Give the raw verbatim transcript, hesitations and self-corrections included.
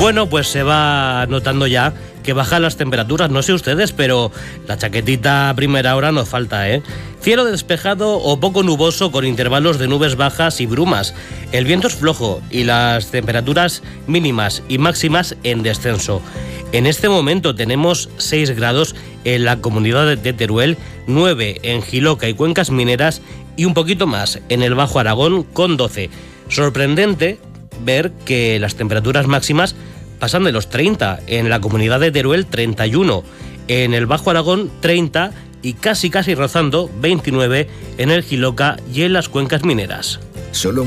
Bueno, pues se va notando ya que bajan las temperaturas, no sé ustedes, pero la chaquetita a primera hora nos falta, ¿eh? Cielo despejado o poco nuboso con intervalos de nubes bajas y brumas. El viento es flojo y las temperaturas mínimas y máximas en descenso. En este momento tenemos seis grados en la comunidad de Teruel, nueve en Jiloca y Cuencas Mineras y un poquito más en el Bajo Aragón con doce. Sorprendente ver que las temperaturas máximas pasan de los treinta, en la comunidad de Teruel treinta y uno, en el Bajo Aragón treinta y casi casi rozando veintinueve en el Jiloca y en las Cuencas Mineras. Solo